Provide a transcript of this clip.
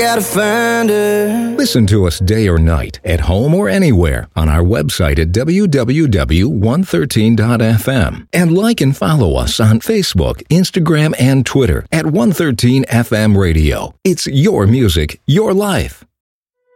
Gotta find her. Listen to us day or night, at home or anywhere, on our website at www.113.fm. And like and follow us on Facebook, Instagram, and Twitter at 113 FM Radio. It's your music, your life.